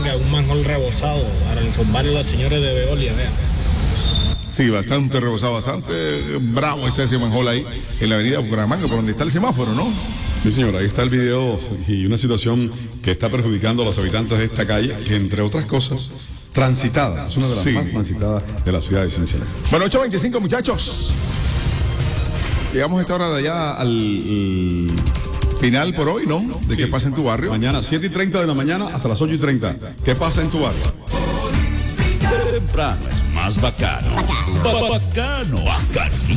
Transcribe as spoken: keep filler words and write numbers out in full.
manga, un manjol rebosado para informar a los señores de Veolia, vean. Sí, bastante rebosado, bastante bravo está ese manjol ahí en la avenida Bucaramanga, por donde está el semáforo, ¿no? Sí, señor, ahí está el video y una situación que está perjudicando a los habitantes de esta calle, que entre otras cosas, transitada, es una de las Sí. más transitadas de la ciudad de Cincelejo. Bueno, ocho veinticinco, muchachos. Llegamos a esta hora de allá al el final por hoy, ¿no? De qué pasa en tu barrio. Mañana, siete y treinta de la mañana hasta las ocho y treinta. ¿Qué pasa en tu barrio? Temprano es más bacano. Bacano. Bacano. Bacano.